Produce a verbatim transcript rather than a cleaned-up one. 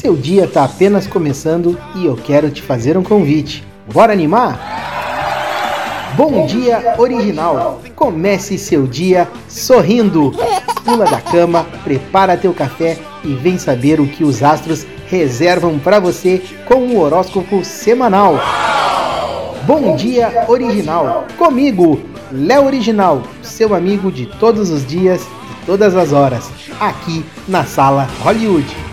Seu dia tá apenas começando e eu quero te fazer um convite. Bora animar? Bom Dia Original. Comece seu dia sorrindo. Pula da cama, prepara teu café e vem saber o que os astros reservam para você com o horóscopo semanal. Bom Dia Original. Comigo, Léo Original, seu amigo de todos os dias, de todas as horas, aqui na Sala Hollywood.